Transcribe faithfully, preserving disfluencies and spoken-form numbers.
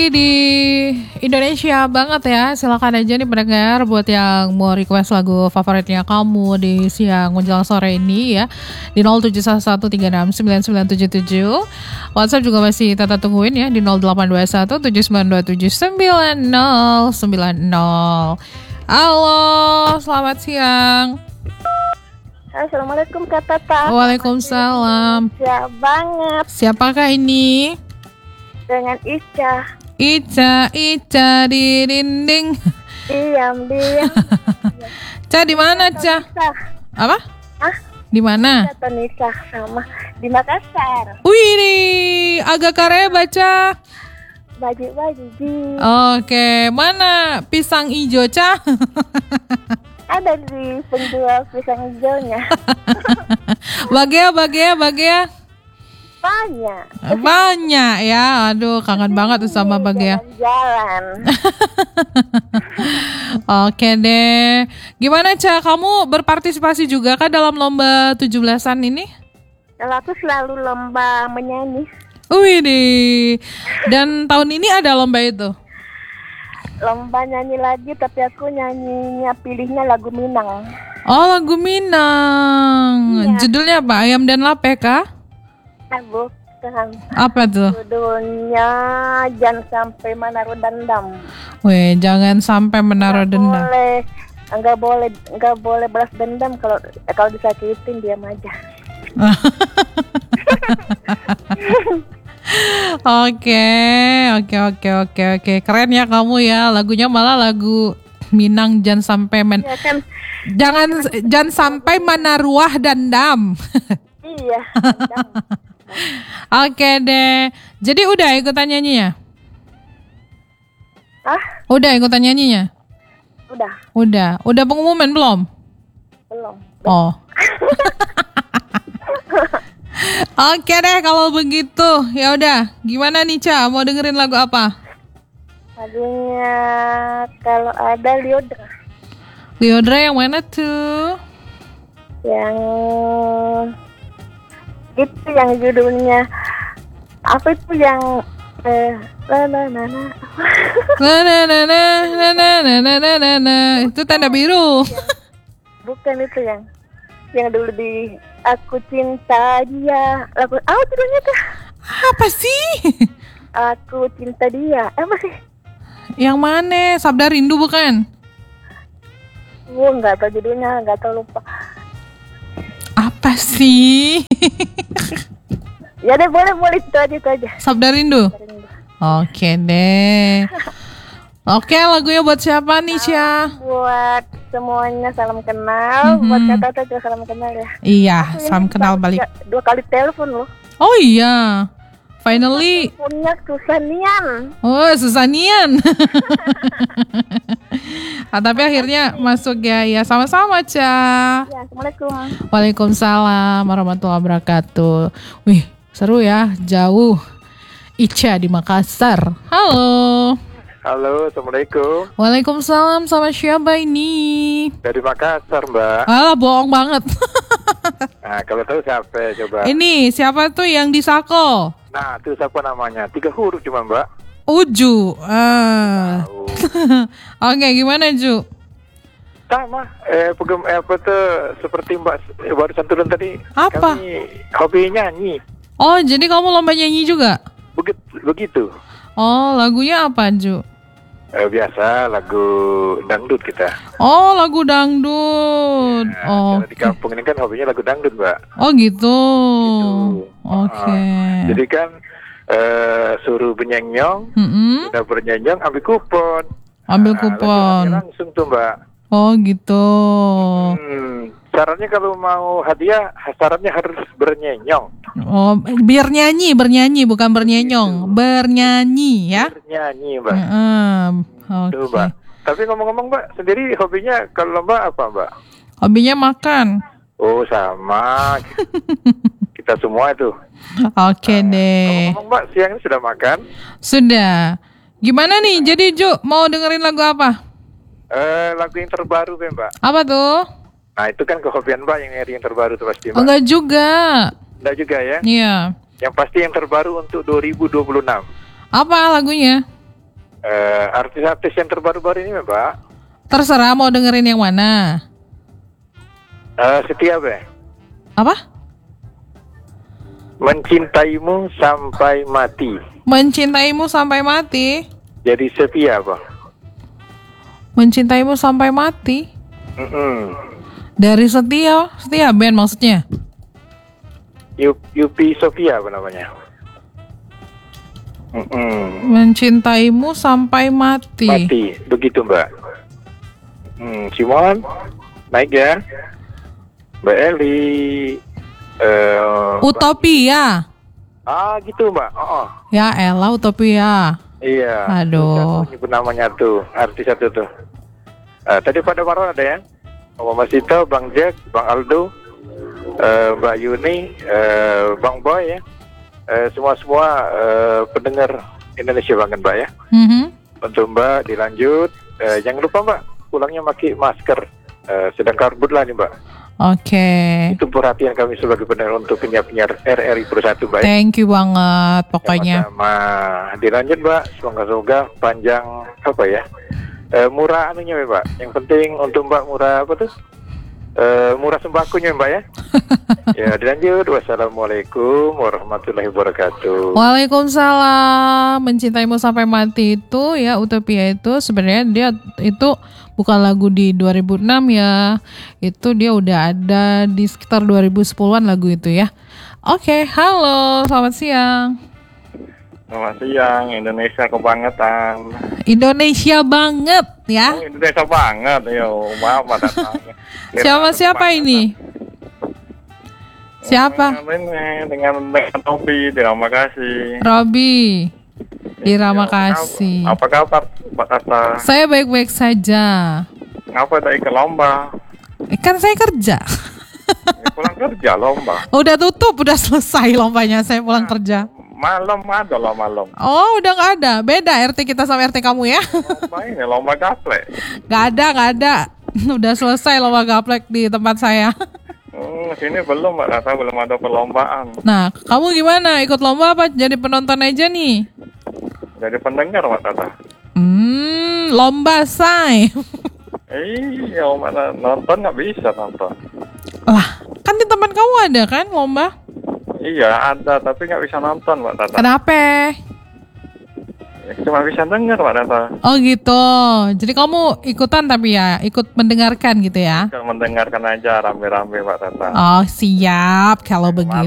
Di Indonesia banget ya. Silakan aja nih pendengar buat yang mau request lagu favoritnya kamu di siang menjelang sore ini ya, di nol tujuh satu satu tiga enam sembilan sembilan tujuh tujuh. WhatsApp juga masih Tata tungguin ya di nol delapan dua satu tujuh sembilan dua tujuh sembilan nol sembilan nol. Halo, selamat siang. Assalamualaikum Kak Tata. Waalaikumsalam. Siap banget. Siapakah ini? Dengan Ica. Ica, Ica di dinding. Diam, diam. Ca di mana, Ca? Apa? Hah? Di mana? Kata Nisa sama di Makassar. Wih, nih, agak kareba, Ca. Baju-baju di. Oke, mana pisang ijo, Ca? Ada di penjual pisang hijaunya. Bagea, bagea, bagea. Banyak. Banyak ya. Aduh, kangen banget tuh sama bagea. Jalan. Oke deh. Gimana, Ca? Kamu berpartisipasi juga kah dalam lomba tujuh belasan ini? Kalau aku selalu lomba menyanyi. Wih, nih. Dan tahun ini ada lomba itu? Lomba nyanyi lagi, tapi aku nyanyinya pilihnya lagu Minang. Oh, lagu Minang. Iya. Judulnya apa? Ayam dan Lape kah? Ah, bukan. Apa tuh? Judulnya Jangan Sampai Menaruh Dendam. Weh, jangan sampai menaruh Nggak dendam. Boleh, nggak boleh, nggak boleh balas dendam kalau eh, kalau disakitin diam aja. Oke, oke, oke, oke, oke. Keren ya kamu ya. Lagunya malah lagu Minang jangan sampai men Iya kan? jangan jangan sampai menaruh dendam. Iya. Dendam. Oke deh. Jadi udah ikutan nyanyinya? Ah, Udah ikutan nyanyinya? udah, Udah. Udah pengumuman belum? belum. Oh. Oke deh kalau begitu. Ya udah. Gimana nih, Ca? Mau dengerin lagu apa? Lagunya kalau ada Liodra Liodra yang mana tuh? yang itu yang judulnya apa itu yang eh la la la la. Na na na na na na na na na na na. Itu tanda biru. Bukan itu yang yang dulu di Aku Cinta Dia. Lagu apa judulnya tuh? Apa sih? Aku Cinta Dia. Apa sih? Yang mana? Sabda Rindu bukan? Gue nggak tahu judulnya, nggak tahu, lupa. Apa sih? Ya deh, boleh boleh itu aja itu aja. Sabda Rindu. Oke deh. Oke, lagunya buat siapa nih, Cia? Buat semuanya salam kenal. Mhm. Buat Kak Tata juga salam kenal ya. Iya, Aku ini salam kenal baru balik. tiga- Dua kali telepon loh. Oh iya. Finally. Teleponnya Susanian. Oh, Susanian. Ah, tapi akhirnya masuk ya. Ya, sama-sama, Ca. Ya, assalamualaikum. Waalaikumsalam warahmatullahi wabarakatuh. Wih, seru ya, jauh. Ica di Makassar. Halo. Halo, Assalamualaikum. Waalaikumsalam, sama siapa ini? Dari Makassar, Mbak. Alah, bohong banget. Nah, kalau tahu siapa coba? Ini siapa tuh yang di Sako? Nah, itu siapa namanya? Tiga huruf cuma, Mbak. Uju. Ah. Tahu. Oke, gimana Ju? Sama, eh, program eh, apa tuh seperti Mbak eh, barusan turun tadi. Apa? Kami hobi nyanyi. Oh, jadi kamu lomba nyanyi juga? Begitu. begitu. Oh, lagunya apa Ju? Eh, biasa lagu dangdut kita. Oh, lagu dangdut. Nah, Oh, karena di kampung ini kan hobinya lagu dangdut, Mbak. oh gitu. Gitu. Oke. Ah, jadi kan eh, suruh benyenyong, Mm-mm. udah bernyenyong ambil kupon. Ambil Nah, kupon. langsung- langsung tuh, Mbak. Oh gitu. Hmm, syaratnya kalau mau hadiah, syaratnya harus bernyenyong. Oh, biar nyanyi, bernyanyi bukan bernyenyong, Gitu. bernyanyi ya. Bernyanyi, Mbak. Heeh. Tuh, Oke. Mbak. Tapi ngomong-ngomong, Mbak, sendiri hobinya kalau lomba apa, Mbak? Hobinya makan. Oh, sama. Kita semua itu. Oke deh. Ngomong-ngomong, Mbak, siang ini sudah makan? Sudah. Gimana nih? Jadi Ju, mau dengerin lagu apa? Eh, lagu yang terbaru, Mbak. Apa tuh? Nah, itu kan kehobian Mbak yang nyari yang terbaru tuh pasti, Mbak. Oh, enggak juga. Enggak juga ya? Iya. Yang pasti yang terbaru untuk dua ribu dua puluh enam. Apa lagunya? Eh, artis-artis yang terbaru-baru ini Mbak. Terserah mau dengerin yang mana. Eh, setia Be. Apa? Mencintaimu sampai mati. Mencintaimu sampai mati. Jadi setia Bang. Mencintaimu sampai mati. Mm-mm. Dari setia, setia band maksudnya. Yu- Yupi Sofia apa namanya? Mm-mm. Mencintaimu sampai mati. Mati, begitu Mbak. Hmm, Simon, naik ya. Mbak Eli. eh, Utopia. ah gitu Mbak. Oh, oh. Ya elah Utopia. Iya. Aduh. Nyebut namanya tuh, artis satu tuh. Eh, tadi pada Marwan ada ya? Mama Masito, Bang Jack, Bang Aldo, eh, Mbak Yuni, eh, Bang Boy ya. Eh, semua-semua eh, pendengar Indonesia banget Mbak ya. Mhm. Untuk Mbak dilanjut, eh, jangan lupa Mbak pulangnya pakai masker, eh, sedang karbut lah nih Mbak. Oke. Itu perhatian kami sebagai pendengar untuk penyiar-penyiar R R I Pro satu Mbak. Ya. Thank you banget pokoknya. Sama dilanjut Mbak, semoga-semoga panjang apa ya, eh, murah anunya Mbak. Yang penting untuk Mbak murah apa tuh? Eh, murah sembakonya Mbak ya. Ya dilanjut. Wassalamualaikum warahmatullahi wabarakatuh. Waalaikumsalam. Mencintaimu sampai mati itu ya Utopia itu sebenarnya dia itu bukan lagu di dua ribu enam ya. Itu dia udah ada di sekitar dua ribu sepuluhan lagu itu ya. Oke, halo, selamat siang. Selamat siang, Indonesia kebangetan. Indonesia banget ya. Oh, Indonesia banget, yo, maaf Pak Tatang. Siapa siapa ini? Siapa? Dengan dengan dengan Topi, terima kasih. Robi di Iya, Ramakasih. Apa kabar Pak Tata? Saya baik-baik saja. Ngapa tak ikut lomba? Eh, Kan saya kerja. Ya, pulang kerja lomba. Udah tutup, udah selesai lombanya. Saya pulang kerja. Malam ada lah malam. Oh, udah nggak ada. Beda R T kita sama R T kamu ya. Lomba ini lomba gaplek. Nggak ada, nggak ada. Udah selesai lomba gaplek di tempat saya. Hmm, sini belum Pak Tata, belum ada perlombaan. Nah, kamu gimana? Ikut lomba apa jadi penonton aja nih? Jadi pendengar Pak Tata. Hmm, lomba say. Iya, mana nonton nggak bisa nonton. Lah, kan di tempat kamu ada kan lomba? Iya ada, tapi nggak bisa nonton Pak Tata. Kenapa? Ya, cuma bisa dengar Pak Tata. Oh gitu. Jadi kamu ikutan tapi ya, ikut mendengarkan gitu ya? Kalau mendengarkan aja rame-rame Pak Tata. Oh siap kalau begitu.